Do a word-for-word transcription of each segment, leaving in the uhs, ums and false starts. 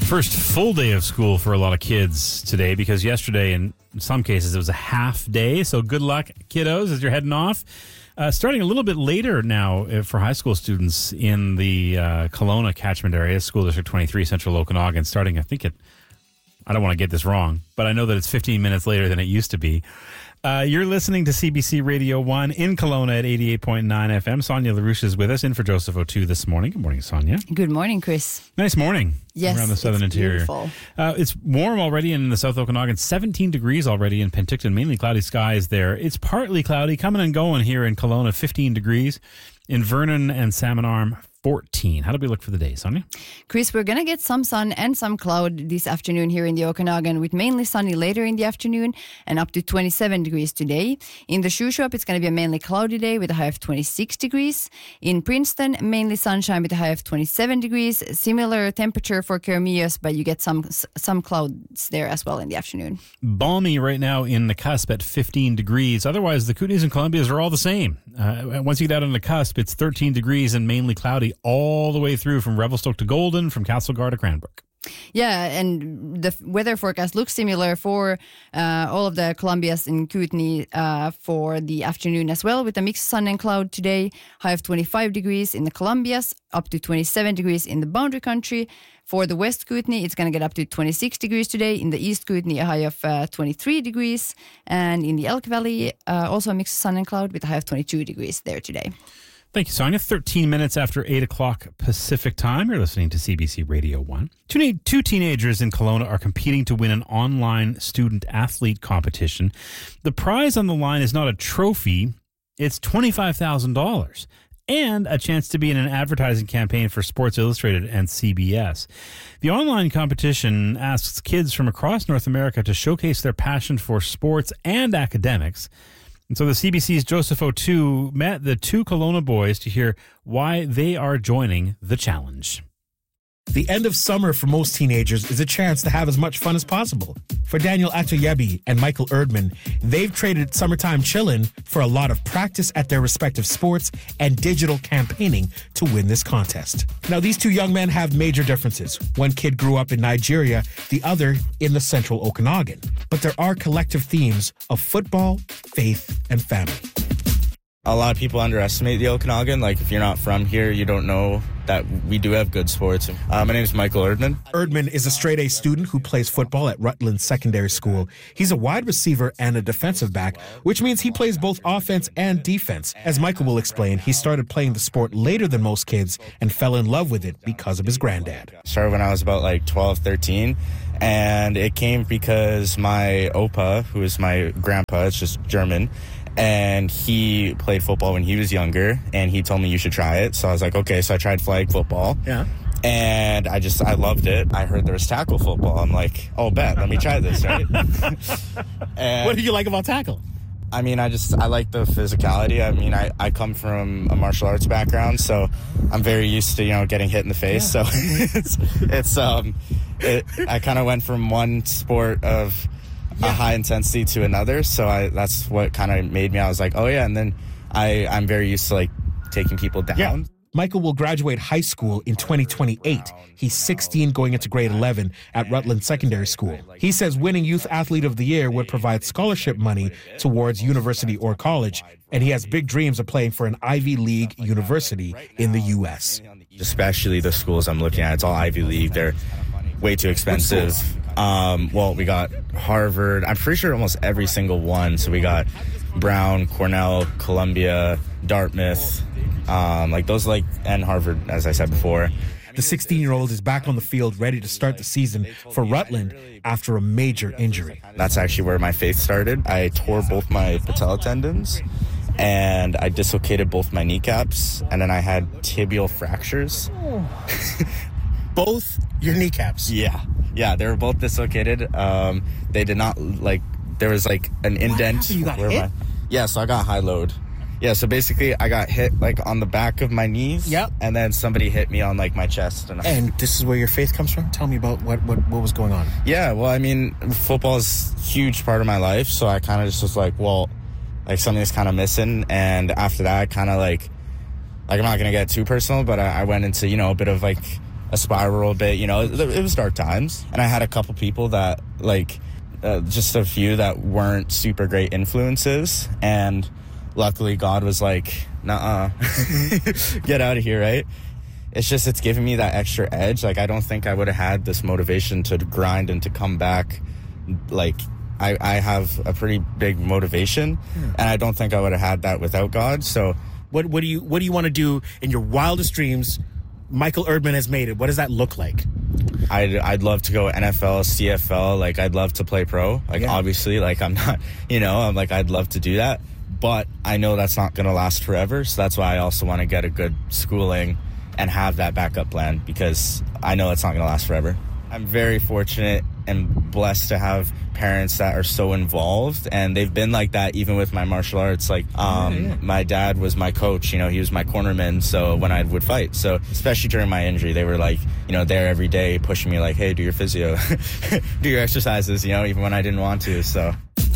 First full day of school for a lot of kids today, because yesterday, in some cases, it was a half day. So good luck, kiddos, as you're heading off. Uh, starting a little bit later now uh, for high school students in the uh, Kelowna catchment area, School District twenty-three, Central Okanagan, starting, I think, at, I don't want to get this wrong, but I know that it's fifteen minutes later than it used to be. Uh, you're listening to C B C Radio one in Kelowna at eighty-eight point nine F M. Sonia LaRouche is with us, in for Joseph O'Toole this morning. Good morning, Sonia. Good morning, Chris. Nice morning. Yes, around the southern it's interior. Beautiful. Uh, it's warm already in the South Okanagan, seventeen degrees already in Penticton, mainly cloudy skies there. It's partly cloudy, coming and going here in Kelowna, fifteen degrees. In Vernon and Salmon Arm, fourteen. How do we look for the day, Sonia? Chris, we're going to get some sun and some cloud this afternoon here in the Okanagan, with mainly sunny later in the afternoon and up to twenty-seven degrees today. In the Shuswap, it's going to be a mainly cloudy day with a high of twenty-six degrees. In Princeton, mainly sunshine with a high of twenty-seven degrees. Similar temperature for Kearmias, but you get some some clouds there as well in the afternoon. Balmy right now in the cusp at fifteen degrees. Otherwise, the Kootenays and Columbias are all the same. Uh, once you get out on the cusp, it's thirteen degrees and mainly cloudy all the way through from Revelstoke to Golden, from Castlegar to Cranbrook. Yeah, and the weather forecast looks similar for uh, all of the Columbias in Kootenay uh, for the afternoon as well, with a mix of sun and cloud today. High of twenty-five degrees in the Columbias, up to twenty-seven degrees in the Boundary Country. For the West Kootenay, it's going to get up to twenty-six degrees today. In the East Kootenay, a high of uh, twenty-three degrees. And in the Elk Valley, uh, also a mix of sun and cloud with a high of twenty-two degrees there today. Thank you, Sonia. thirteen minutes after eight o'clock Pacific time. You're listening to C B C Radio one. Two, two teenagers in Kelowna are competing to win an online student-athlete competition. The prize on the line is not a trophy. It's twenty-five thousand dollars and a chance to be in an advertising campaign for Sports Illustrated and C B S. The online competition asks kids from across North America to showcase their passion for sports and academics. And so the C B C's Joseph O'Toole met the two Kelowna boys to hear why they are joining the challenge. The end of summer for most teenagers is a chance to have as much fun as possible. For Daniel Atoyebi and Michael Erdman, they've traded summertime chillin' for a lot of practice at their respective sports and digital campaigning to win this contest. Now, these two young men have major differences. One kid grew up in Nigeria, the other in the Central Okanagan. But there are collective themes of football, faith, and family. A lot of people underestimate the Okanagan. Like, if you're not from here, you don't know that we do have good sports. Uh, my name is Michael Erdman. Erdman is a straight-A student who plays football at Rutland Secondary School. He's a wide receiver and a defensive back, which means he plays both offense and defense. As Michael will explain, he started playing the sport later than most kids and fell in love with it because of his granddad. Started when I was about like twelve, thirteen, and it came because my Opa, who is my grandpa, it's just German, and he played football when he was younger, and he told me you should try it. So I was like, okay. So I tried flag football. Yeah. And I just, I loved it. I heard there was tackle football. I'm like, oh, bet, let me try this, right? And what did you like about tackle? I mean, I just, I like the physicality. I mean, I, I come from a martial arts background, so I'm very used to, you know, getting hit in the face. Yeah. So it's, it's, um, it, I kind of went from one sport of a high intensity to another, so I that's what kind of made me, I was like, oh yeah. And then I I'm very used to like taking people down. Yeah. Michael will graduate high school in twenty twenty-eight. He's sixteen, going into grade eleven at Rutland Secondary School. He says winning Youth Athlete of the Year would provide scholarship money towards university or college, and he has big dreams of playing for an Ivy League university in the U S. Especially the schools I'm looking at, it's all Ivy League. They're way too expensive. Um, well, we got Harvard. I'm pretty sure almost every single one. So we got Brown, Cornell, Columbia, Dartmouth, um, like those, like, and Harvard, as I said before. The sixteen-year-old is back on the field, ready to start the season for Rutland after a major injury. That's actually where my faith started. I tore both my patella tendons, and I dislocated both my kneecaps, and then I had tibial fractures. Both your kneecaps? Yeah. Yeah, they were both dislocated. Um, they did not, like, there was, like, an indent. You got where hit? My, yeah, so I got high load. Yeah, so basically I got hit, like, on the back of my knees. Yep. And then somebody hit me on, like, my chest. And, and this is where your faith comes from? Tell me about what, what, what was going on. Yeah, well, I mean, football is a huge part of my life, so I kind of just was like, well, like, something's kind of missing. And after that, I kind of, like, like, I'm not going to get too personal, but I, I went into, you know, a bit of, like, a spiral a bit. You know, it, it was dark times. And I had a couple people that, like, uh, just a few that weren't super great influences. And luckily God was like, nuh-uh, get out of here, right? It's just, it's giving me that extra edge. Like, I don't think I would have had this motivation to grind and to come back. Like, I, I have a pretty big motivation, hmm. and I don't think I would have had that without God. So what what do you what do you want to do in your wildest dreams? Michael Erdman has made it. What does that look like? I'd, I'd love to go N F L, C F L. Like, I'd love to play pro. Like, yeah. Obviously, like, I'm not, you know, I'm like, I'd love to do that. But I know that's not going to last forever. So that's why I also want to get a good schooling and have that backup plan, because I know it's not going to last forever. I'm very fortunate and blessed to have parents that are so involved, and they've been like that even with my martial arts. Like, um, yeah, yeah. my dad was my coach, you know, he was my cornerman, so when I would fight. So especially during my injury, they were like, you know, there every day pushing me like, hey, do your physio, do your exercises, you know, even when I didn't want to, so...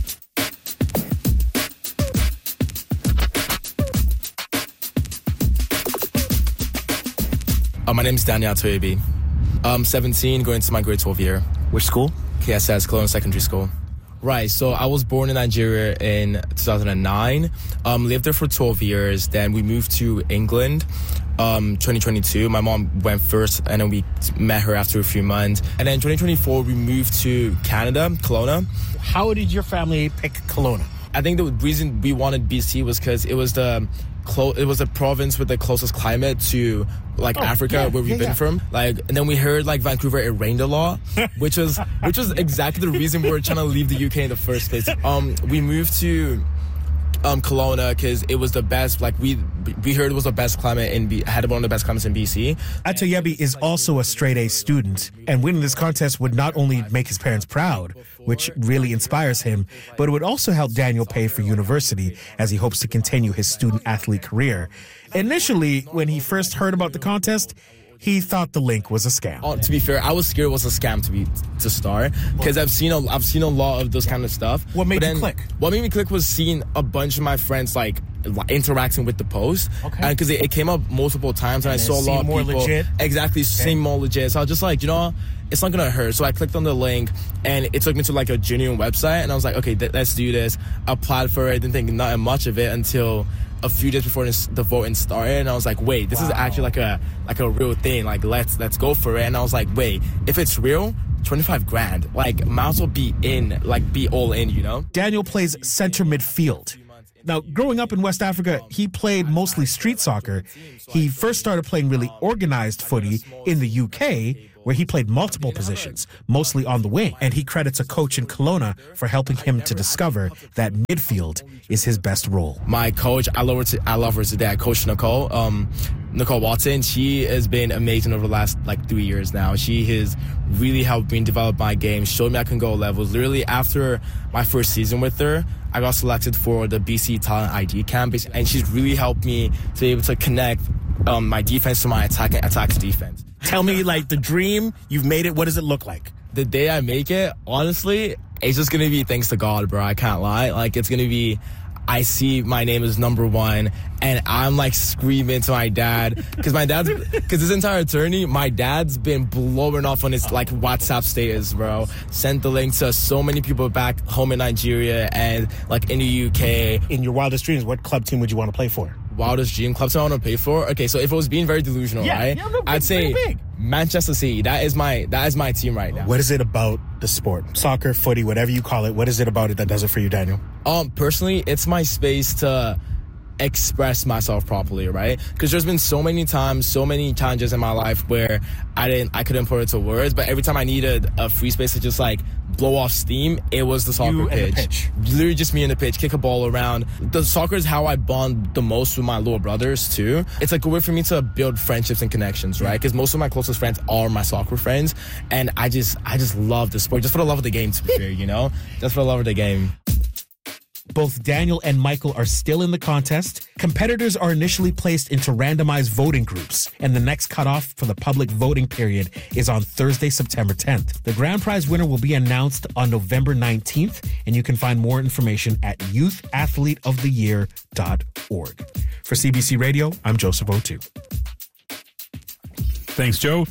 Uh, my name is Daniel Atoyebi. I'm seventeen, going to my grade twelve year. Which school? K S S, Kelowna Secondary School. Right, so I was born in Nigeria in two thousand nine, um, lived there for twelve years, then we moved to England, um, twenty twenty-two. My mom went first, and then we met her after a few months. And then twenty twenty-four, we moved to Canada, Kelowna. How did your family pick Kelowna? I think the reason we wanted B C was because it was the... Clo- it was a province with the closest climate to like oh, Africa, yeah, where we've yeah, been yeah. from. Like, and then we heard like Vancouver, it rained a lot, which was which was exactly the reason we were trying to leave the U K in the first place. Um, we moved to um Kelowna because it was the best. Like we we heard it was the best climate in B- had one of the best climates in B C. Atoyebi is also a straight A student, and winning this contest would not only make his parents proud, which really inspires him, but it would also help Daniel pay for university as he hopes to continue his student athlete career. Initially, when he first heard about the contest, he thought the link was a scam. Oh, to be fair, I was scared it was a scam to be to start because I've seen a I've seen a lot of this kind of stuff. What made then, you click? What made me click was seeing a bunch of my friends like interacting with the post, okay, and because it, it came up multiple times, and, and I saw a lot of more people legit. exactly okay. seem more legit. So I was just like, you know, it's not gonna hurt. So I clicked on the link, and it took me to like a genuine website, and I was like, okay, th- let's do this. I applied for it. Didn't think nothing much of it until a few days before this, the voting started, and I was like, wait, this wow. is actually like a like a real thing. Like, let's let's go for it. And I was like, wait, if it's real, twenty-five grand, like, might as well be in, like, be all in, you know? Daniel plays center midfield. Now, growing up in West Africa, he played mostly street soccer. He first started playing really organized footy in the U K, where he played multiple positions, mostly on the wing. And he credits a coach in Kelowna for helping him to discover that midfield is his best role. My coach, I love her, to, I love her today, Coach Nicole. Um, Nicole Watson, she has been amazing over the last like three years now. She has really helped me develop my game, showed me I can go levels. Literally after my first season with her, I got selected for the B C Talent I D camp, and she's really helped me to be able to connect um, my defense to my attack and attack to defense. Tell me, like, the dream, you've made it, what does it look like? The day I make it, honestly, it's just going to be thanks to God, bro. I can't lie. Like, it's going to be, I see my name as number one, and I'm, like, screaming to my dad. Because my dad's, because this entire journey, my dad's been blowing off on his, like, WhatsApp status, bro. Sent the link to so many people back home in Nigeria and, like, in the U K. In your wildest dreams, what club team would you want to play for? Wildest dream club team I want to pay for? Okay, so if it was being very delusional, yeah, right? Yeah, no, I'd say big. Manchester City. That is my that is my team right now. What is it about the sport? Soccer, footy, whatever you call it. What is it about it that does it for you, Daniel? Um, personally, it's my space to express myself properly, right? Because there's been so many times, so many challenges in my life where I didn't, I couldn't put it to words, but every time I needed a free space to just like blow off steam, it was the soccer you pitch. And the pitch. Literally just me and the pitch, kick a ball around. The soccer is how I bond the most with my little brothers too. It's like a way for me to build friendships and connections, right? Because most of my closest friends are my soccer friends, and I just, I just love the sport, just for the love of the game, to be fair, you know? Just for the love of the game. Both Daniel and Michael are still in the contest. Competitors are initially placed into randomized voting groups, and the next cutoff for the public voting period is on Thursday, September tenth. The grand prize winner will be announced on November nineteenth, and you can find more information at youth athlete of the year dot org. For C B C Radio, I'm Joseph O'Toole. Thanks, Joe.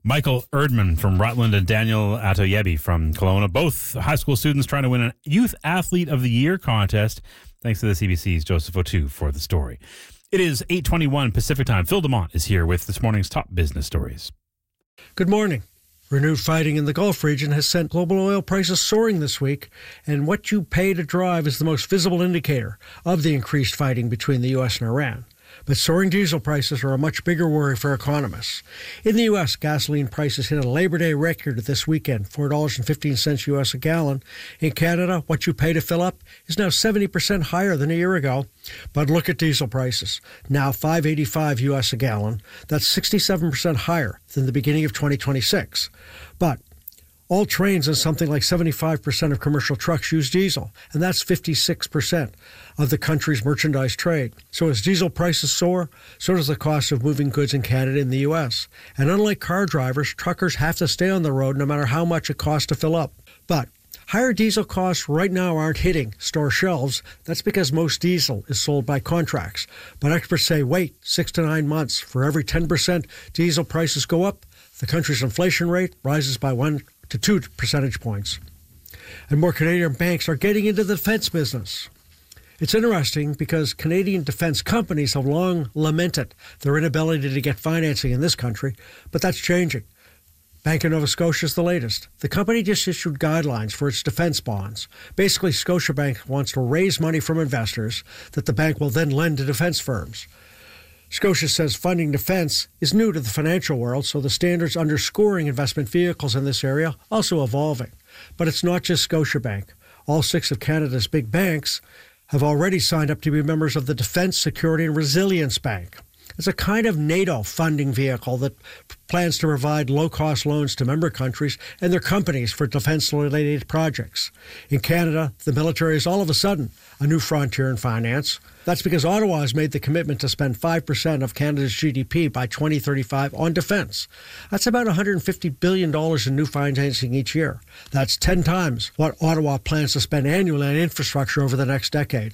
Michael Erdman from Rutland and Daniel Atoyebi from Kelowna, both high school students trying to win a Youth Athlete of the Year contest. Thanks to the C B C's Joseph O'Toole for the story. It is eight twenty-one Pacific Time. Phil DeMont is here with this morning's top business stories. Good morning. Renewed fighting in the Gulf region has sent global oil prices soaring this week, and what you pay to drive is the most visible indicator of the increased fighting between the U S and Iran. But soaring diesel prices are a much bigger worry for economists. In the U S, gasoline prices hit a Labor Day record this weekend, four dollars and fifteen cents U S a gallon. In Canada, what you pay to fill up is now seventy percent higher than a year ago. But look at diesel prices, now five dollars and eighty-five cents U S a gallon. That's sixty-seven percent higher than the beginning of twenty twenty-six. But all trains and something like seventy-five percent of commercial trucks use diesel, and that's fifty-six percent of the country's merchandise trade. So as diesel prices soar, so does the cost of moving goods in Canada and the U S. And unlike car drivers, truckers have to stay on the road no matter how much it costs to fill up. But higher diesel costs right now aren't hitting store shelves. That's because most diesel is sold by contracts. But experts say wait six to nine months. For every ten percent diesel prices go up, the country's inflation rate rises by one to two percentage points. And more Canadian banks are getting into the defense business. It's interesting because Canadian defense companies have long lamented their inability to get financing in this country, but that's changing. Bank of Nova Scotia is the latest. The company just issued guidelines for its defense bonds. Basically, Scotiabank wants to raise money from investors that the bank will then lend to defense firms. Scotia says funding defense is new to the financial world, so the standards underscoring investment vehicles in this area also evolving. But it's not just Scotiabank. All six of Canada's big banks have already signed up to be members of the Defence, Security and Resilience Bank. It's a kind of NATO funding vehicle that plans to provide low-cost loans to member countries and their companies for defense-related projects. In Canada, the military is all of a sudden a new frontier in finance. That's because Ottawa has made the commitment to spend five percent of Canada's G D P by twenty thirty-five on defense. That's about one hundred fifty billion dollars in new financing each year. That's ten times what Ottawa plans to spend annually on infrastructure over the next decade.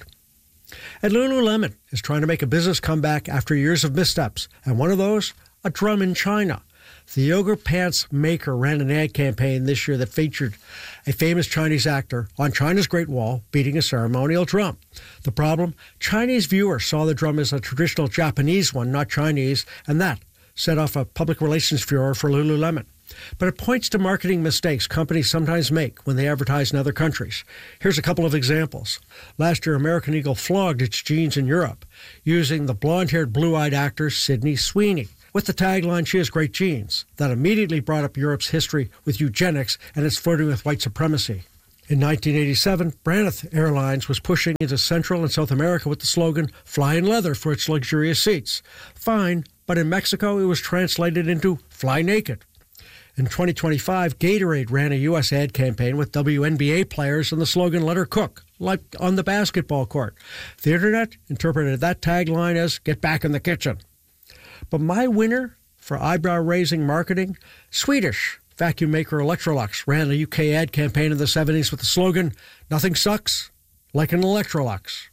And Lululemon is trying to make a business comeback after years of missteps. And one of those, a drum in China. The yoga pants maker ran an ad campaign this year that featured a famous Chinese actor on China's Great Wall beating a ceremonial drum. The problem? Chinese viewers saw the drum as a traditional Japanese one, not Chinese, and that set off a public relations furor for Lululemon. But it points to marketing mistakes companies sometimes make when they advertise in other countries. Here's a couple of examples. Last year, American Eagle flogged its jeans in Europe using the blonde-haired, blue-eyed actor Sydney Sweeney with the tagline, "She has great genes." That immediately brought up Europe's history with eugenics and its flirting with white supremacy. In nineteen eighty-seven, Braniff Airlines was pushing into Central and South America with the slogan, "Fly in leather" for its luxurious seats. Fine, but in Mexico it was translated into "Fly naked." In twenty twenty-five, Gatorade ran a U S ad campaign with W N B A players and the slogan, "Let her cook," like on the basketball court. The internet interpreted that tagline as, "Get back in the kitchen." But my winner for eyebrow-raising marketing, Swedish vacuum maker Electrolux ran a U K ad campaign in the seventies with the slogan, "Nothing sucks like an Electrolux."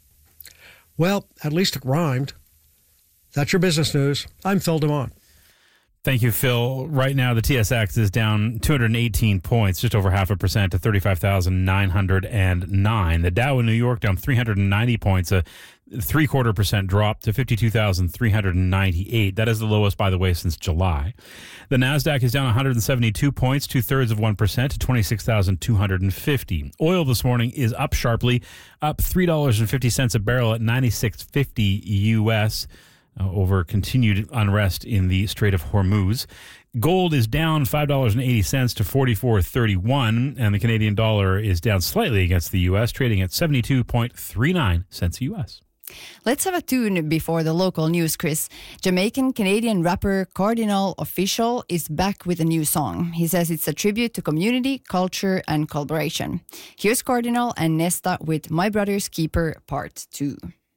Well, at least it rhymed. That's your business news. I'm Phil DeMont. Thank you, Phil. Right now, the T S X is down two hundred eighteen points, just over half a percent to thirty-five thousand nine hundred nine. The Dow in New York down three hundred ninety points, a three-quarter percent drop to fifty-two thousand three hundred ninety-eight. That is the lowest, by the way, since July. The NASDAQ is down one hundred seventy-two points, two-thirds of one percent to twenty-six thousand two hundred fifty. Oil this morning is up sharply, up three dollars and fifty cents a barrel at ninety-six fifty U S, Uh, over continued unrest in the Strait of Hormuz. Gold is down five dollars and eighty cents to forty-four thirty-one, and the Canadian dollar is down slightly against the U S, trading at seventy-two point three nine cents U S. Let's have a tune before the local news, Chris. Jamaican-Canadian rapper Cardinal Offishall is back with a new song. He says it's a tribute to community, culture, and collaboration. Here's Cardinal and Nesta with My Brother's Keeper Part two.